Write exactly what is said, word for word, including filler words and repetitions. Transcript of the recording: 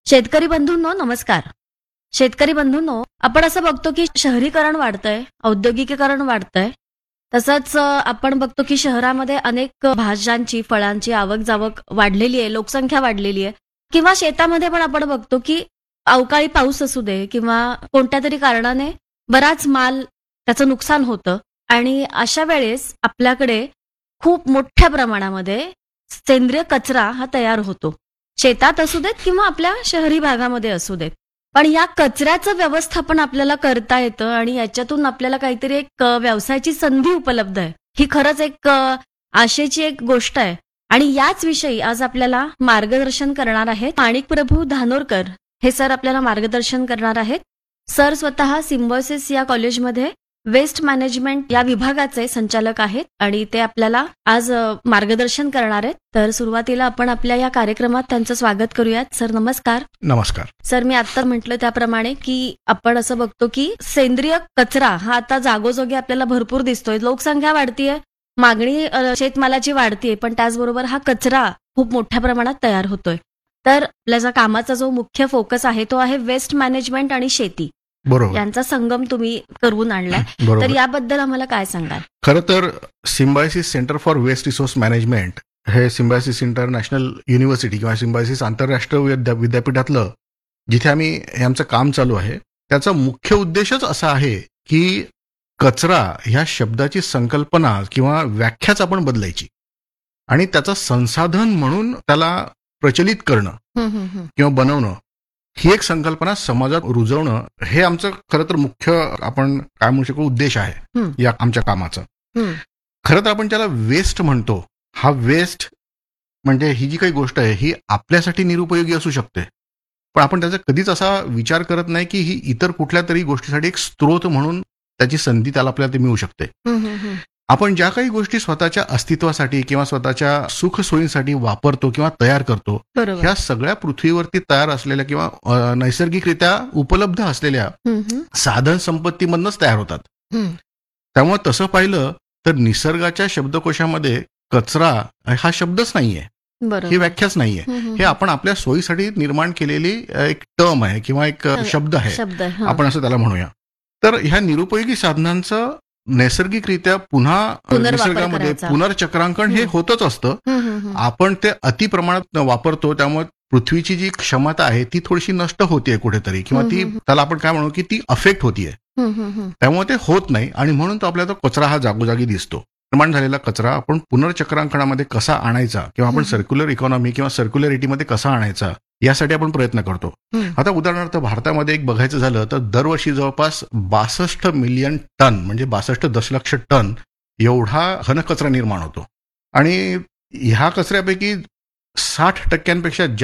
शेतकरी बंधूंनो नमस्कार. शेतकरी बंधूंनो, आपण असं बघतो की शहरीकरण वाढतंय, औद्योगिकीकरण वाढतंय. तसंच अ, आपण बघतो की शहरामध्ये अनेक भाज्यांची, फळांची आवक जावक वाढलेली आहे, लोकसंख्या वाढलेली आहे. किंवा शेतामध्ये पण आपण बघतो की अवकाळी पाऊस असू दे किंवा कोणत्या तरी कारणाने बराच माल त्याचं नुकसान होतं आणि अशा वेळेस आपल्याकडे खूप मोठ्या प्रमाणामध्ये सेंद्रिय कचरा हा तयार होतो. शेतात असू देत किंवा आपल्या शहरी भागामध्ये असू देत. पण या कचऱ्याचं व्यवस्थापन आपल्याला करता येतं आणि याच्यातून आपल्याला काहीतरी एक अ, व्यवसायाची संधी उपलब्ध आहे. ही खरंच एक अ, आशेची एक गोष्ट आहे. आणि याच विषयी आज आपल्याला मार्गदर्शन करणार आहेत माणिकप्रभू धानोरकर. हे सर आपल्याला मार्गदर्शन करणार आहेत. सर स्वतः सिम्बायोसिस या कॉलेजमध्ये वेस्ट मॅनेजमेंट या विभागाचे संचालक आहेत आणि ते आपल्याला आज अ, मार्गदर्शन करणार आहेत. तर सुरुवातीला आपण आपल्या या कार्यक्रमात त्यांचं स्वागत करूयात. सर नमस्कार. नमस्कार. सर मी आता म्हटलं त्याप्रमाणे की आपण असं बघतो की सेंद्रिय कचरा हा आता जागोजागी आपल्याला भरपूर दिसतोय. लोकसंख्या वाढतीये, मागणी अ, शेतमालाची वाढतीये, पण त्याचबरोबर हा कचरा खूप मोठ्या प्रमाणात तयार होतोय. तर आपल्याचा कामाचा जो मुख्य फोकस आहे तो आहे वेस्ट मॅनेजमेंट आणि शेती बरोबर. यांचा संगम तुम्ही करून आणलाय. तर बरोबर. याबद्दल आम्हाला काय सांगाल? खरं तर symbiosis centre for waste resource management हे सिम्बायोसिस इंटरनॅशनल युनिव्हर्सिटी किंवा सिम्बायोसिस आंतरराष्ट्रीय विद्या- विद्यापीठातलं जिथे आम्ही हे आमचं काम चालू आहे त्याचा मुख्य उद्देशच असा आहे की कचरा ह्या शब्दाची संकल्पना किंवा व्याख्याच आपण बदलायची आणि त्याचं संसाधन म्हणून त्याला प्रचलित करणं हम्म, हम्म, हम्म. किंवा बनवणं ही एक संकल्पना समाजात रुजवणं हे आमचं खरं तर मुख्य आपण काय म्हणू शकू उद्देश आहे हम्म. या आमच्या कामाचा. हम्म. खरं तर आपण त्याला वेस्ट म्हणतो. हा वेस्ट म्हणजे ही जी काही गोष्ट आहे ही आपल्यासाठी निरुपयोगी असू शकते, पण आपण त्याचा कधीच असा विचार करत नाही की ही इतर कुठल्या तरी गोष्टीसाठी एक स्त्रोत म्हणून त्याची संधी त्याला आपल्याला ते मिळू शकते. हम्म, हम्म, हम्म. आपण ज्या काही गोष्टी स्वतःच्या अस्तित्वासाठी किंवा स्वतःच्या सुखसोयीसाठी वापरतो किंवा तयार करतो बरोबर. ह्या सगळ्या पृथ्वीवरती तयार असलेल्या किंवा अ, नैसर्गिकरित्या उपलब्ध असलेल्या हम्म, हम्म. साधन संपत्तीमधनच तयार होतात. हम्म. त्यामुळे तसं पाहिलं तर निसर्गाच्या शब्दकोशामध्ये कचरा हा शब्दच नाहीये, ही बरोबर. व्याख्याच नाहीये. हम्म, हम्म. हे आपण आपल्या सोयीसाठी निर्माण केलेली अ, एक टर्म आहे किंवा एक अ, शब्द आहे, शब्द आहे. हा. आपण असं त्याला म्हणूया. तर ह्या निरुपयोगी साधनांचं नैसर्गिकरित्या पुन्हा पुनर्वापर निसर्गामध्ये करायचा. पुनर्चक्रांकन हे हम्म. होतच असतं. हम्म, हम्म, हम्म. आपण ते अतिप्रमाणात वापरतो त्यामुळे पृथ्वीची जी क्षमता आहे ती थोडीशी नष्ट होतीये कुठेतरी किंवा ती हम्म, हम्म. त्याला आपण काय म्हणू की ती अफेक्ट होतीये. हम्म, हम्म, हम्म. त्यामुळे ते होत नाही आणि म्हणून तो आपल्याला तो कचरा हा जागोजागी दिसतो. निर्माण झालेला कचरा आपण पुनर्चक्रांकनामध्ये कसा आणायचा किंवा आपण हम्म. सर्क्युलर इकॉनॉमी किंवा सर्क्युलरिटीमध्ये कसा आणायचा यासाठी आपण प्रयत्न करतो. हम्म. आता उदाहरणार्थ भारतामध्ये एक बघायचं झालं तर दरवर्षी जवळपास बासष्ट मिलियन टन म्हणजे बासष्ट दशलक्ष टन एवढा घनकचरा निर्माण होतो आणि ह्या कचऱ्यापैकी साठ टक्क्यांपेक्षा